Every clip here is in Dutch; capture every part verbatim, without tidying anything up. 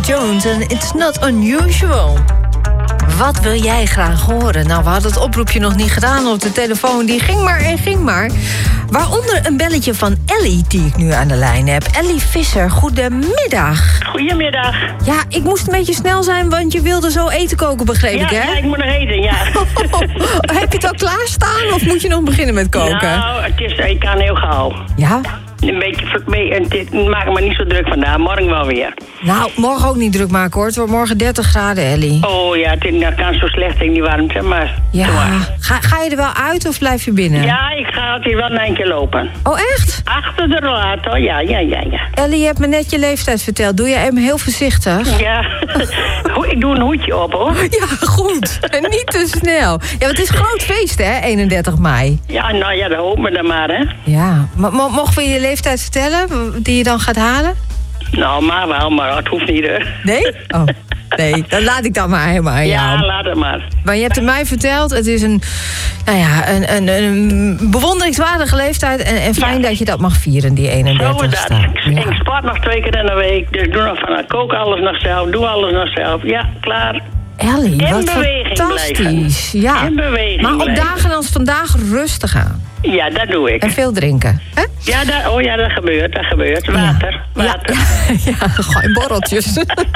Jones en It's Not Unusual. Wat wil jij graag horen? Nou, we hadden het oproepje nog niet gedaan op de telefoon. Die ging maar en ging maar. Waaronder een belletje van Ellie, die ik nu aan de lijn heb. Ellie Visser, goedemiddag. Goedemiddag. Ja, ik moest een beetje snel zijn, want je wilde zo eten koken, begreep ja, ik, hè? Ja, ik moet nog eten, ja. Heb je het al klaarstaan of moet je nog beginnen met koken? Nou, het is, ik kan heel gauw. Ja? Een beetje, maak me maar niet zo druk vandaag, morgen wel weer. Nou, morgen ook niet druk maken, hoor. Het wordt morgen dertig graden, Ellie. Oh ja, het is, dat kan zo slecht in die warmte, maar... Ja, ga, ga je er wel uit of blijf je binnen? Ja, ik ga altijd wel een keer rollator. Oh, echt? Achter de rollator, ja, ja, ja, ja. Ellie, je hebt me net je leeftijd verteld. Doe je hem heel voorzichtig? Ja, ik doe een hoedje op, hoor. Ja, goed. En niet te snel. Ja, want het is een groot feest, hè, eenendertig mei. Ja, nou ja, dat hopen we dan maar, hè. Ja, maar mo- mogen we je leeftijd vertellen, die je dan gaat halen? Nou, maar wel, maar het hoeft niet, hè. Nee? Oh, nee, dan laat ik dat maar helemaal aan jou. Ja, laat het maar. Maar je hebt het mij verteld, het is een, nou ja, een, een, een bewonderingswaardige leeftijd. En, en fijn ja. dat je dat mag vieren, die eenendertigste. Zo is dat. Ja. Ik sport nog twee keer in de week, dus doe nog van, kook alles nog zelf, doe alles nog zelf. Ja, klaar. Ellie, In wat beweging fantastisch. Ja. In beweging maar op blijven. dagen als vandaag rustig aan. Ja, dat doe ik. En veel drinken. Hè? Ja, dat, oh ja, dat gebeurt, dat gebeurt. Water, Ja. water. Ja, ja, gooi borreltjes.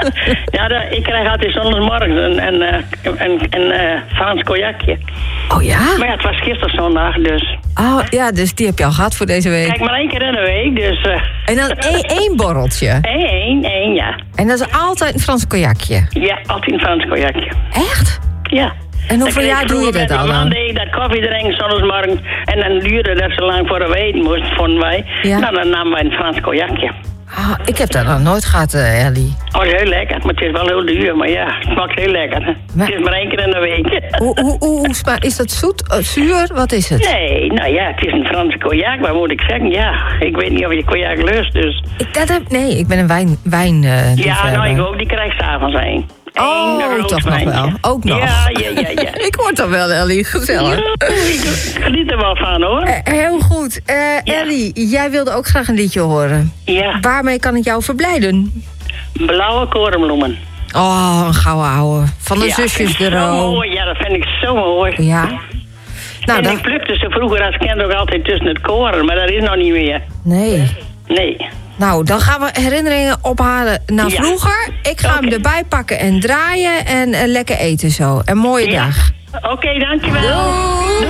Ja, dat, ik krijg altijd zondagsmorgen een, een, een, een, een uh, Frans cognacje. Oh ja? Maar ja, het was gisteren zondag, dus... Oh ja, dus die heb je al gehad voor deze week. Kijk, maar één keer in de week, dus... Uh, en dan één, één borreltje? Eén, één, één, ja. En dat is altijd een Frans cognacje? Ja, altijd een Frans cognacje. Echt? Ja. En hoeveel jaar doe je dat al dan? Dan dat koffie drinken zondagsmorgen. En dan duurde dat zo lang voor we weten moest, vonden wij. Ja. Nou, dan namen wij een Frans cognacje. Oh, ik heb dat nog nooit gehad, uh, Ellie. Oh, dat is heel lekker. Maar het is wel heel duur. Maar ja, het smaakt heel lekker. Hè? Maar- Het is maar één keer in de week. Hoe, hoe, hoe, hoe sma- is dat zoet? Uh, zuur? Wat is het? Nee, nou ja, het is een Franse cognac. Wat moet ik zeggen? Ja, ik weet niet of je cognac lust, dus... Ik, dat heb, nee, ik ben een wijn, wijn uh, Ja, nou, ik ook. Die krijg ik s'avons een. Oh, Eén toch nog roodwijntje. wel. Ook nog. Ja, ja, ja, ja. Ik word er wel, Ellie. Gezellig. Ja, ik geniet er wel van, hoor. Eh, heel goed. Eh, Ja. Ellie, jij wilde ook graag een liedje horen. Ja, Waarmee kan ik jou verblijden? blauwe korenbloemen. Oh, een gouden ouwe. Van de Ja, zusjes vind ik de zo Roo. mooi. Ja, dat vind ik zo mooi. Ja. Nou, en dan... ik plukte ze vroeger als kind ook altijd tussen het koren, maar dat is nog niet meer. Nee. Nee. Nou, dan gaan we herinneringen ophalen naar Ja. vroeger. Ik ga hem Oké. erbij pakken en draaien en eh, lekker eten zo. En mooie Ja. dag. Oké, dankjewel. Doei.